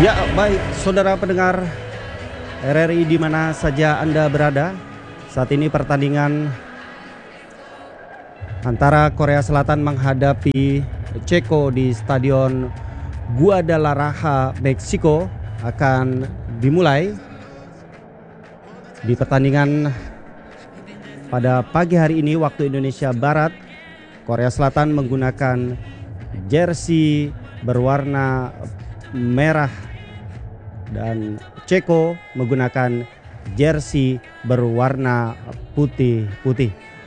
Ya, baik saudara pendengar RRI di mana saja Anda berada. Saat ini pertandingan antara Korea Selatan menghadapi Ceko di Stadion Guadalajara, Meksiko akan dimulai. Di pertandingan pada pagi hari ini waktu Indonesia Barat, Korea Selatan menggunakan jersey berwarna merah dan Ceko menggunakan jersey berwarna putih.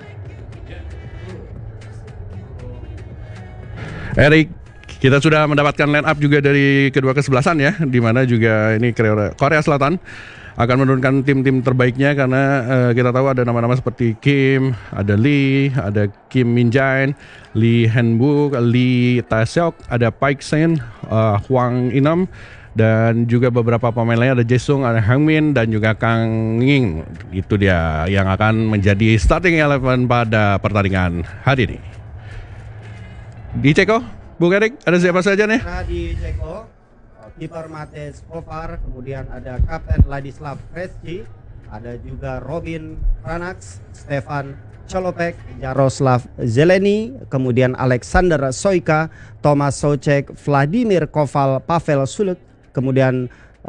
Erik, kita sudah mendapatkan line up juga dari kedua kesebelasan ya, di mana juga ini Korea Selatan akan menurunkan tim-tim terbaiknya karena kita tahu ada nama-nama seperti Kim, ada Lee, ada Kim Min Jae, Lee Han-buk, Lee Ta-seok, ada Paik Sen, Hwang In-nam, dan juga beberapa pemain lainnya ada Jae-sung, ada Hang Min, dan juga Kang Nging. Itu dia yang akan menjadi starting eleven pada pertandingan hari ini. Di Ceko, Bung Erik, ada siapa saja nih? Di Ceko, kiper Matej Kovar, kemudian ada Kapten Ladislav Kresci, ada juga Robin Pranax, Stefan Cholopek, Jaroslav Zeleny, kemudian Alexander Soyka, Thomas Soucek, Vladimir Koval, Pavel Sulik, kemudian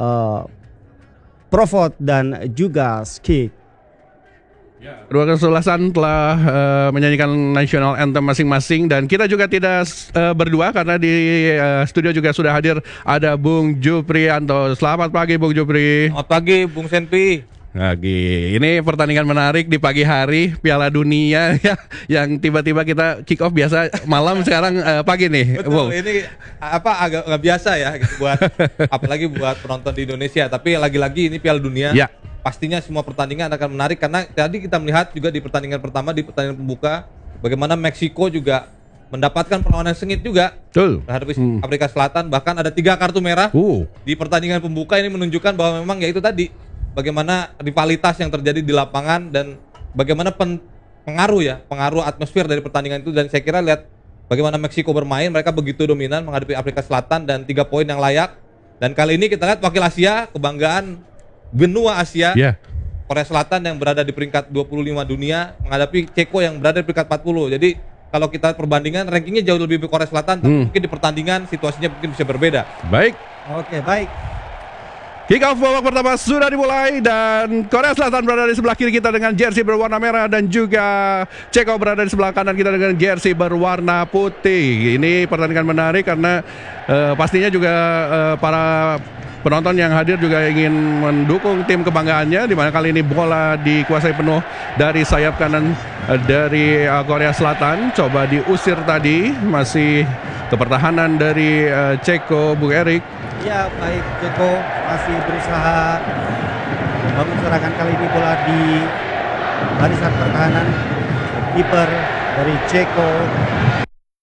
Provod dan juga Skik. Dua kesebelasan telah menyanyikan national anthem masing-masing dan kita juga tidak berdua karena di studio juga sudah hadir ada Bung Juprianto. Selamat pagi Bung Jupri. Selamat pagi Bung Senpi. Lagi ini pertandingan menarik di pagi hari Piala Dunia ya, yang tiba-tiba kita kick off biasa malam sekarang pagi nih. Betul, Bung. ini agak nggak biasa ya gitu buat apalagi buat penonton di Indonesia. Tapi lagi-lagi ini Piala Dunia. Ya. Pastinya semua pertandingan akan menarik karena tadi kita melihat juga di pertandingan pertama, di pertandingan pembuka, bagaimana Meksiko juga mendapatkan perlawanan sengit juga terhadap Afrika Selatan. Bahkan ada 3 kartu merah di pertandingan pembuka. Ini menunjukkan bahwa memang ya itu tadi bagaimana rivalitas yang terjadi di lapangan dan bagaimana pengaruh atmosfer dari pertandingan itu. Dan saya kira lihat bagaimana Meksiko bermain, mereka begitu dominan menghadapi Afrika Selatan dan 3 poin yang layak. Dan kali ini kita lihat wakil Asia, kebanggaan benua Asia, Korea Selatan yang berada di peringkat 25 dunia menghadapi Ceko yang berada di peringkat 40. Jadi kalau kita perbandingan rankingnya jauh lebih Korea Selatan, tapi mungkin di pertandingan situasinya mungkin bisa berbeda. Baik. Oke, baik. Kick off babak pertama sudah dimulai dan Korea Selatan berada di sebelah kiri kita dengan jersey berwarna merah dan juga Ceko berada di sebelah kanan kita dengan jersey berwarna putih. Ini pertandingan menarik karena pastinya juga para penonton yang hadir juga ingin mendukung tim kebanggaannya, di mana kali ini bola dikuasai penuh dari sayap kanan dari Korea Selatan. Coba diusir tadi, masih kepertahanan dari Ceko, Bung Erik. Ya, baik, Ceko masih berusaha membangun serangan. Kali ini bola di barisan pertahanan. Kiper dari Ceko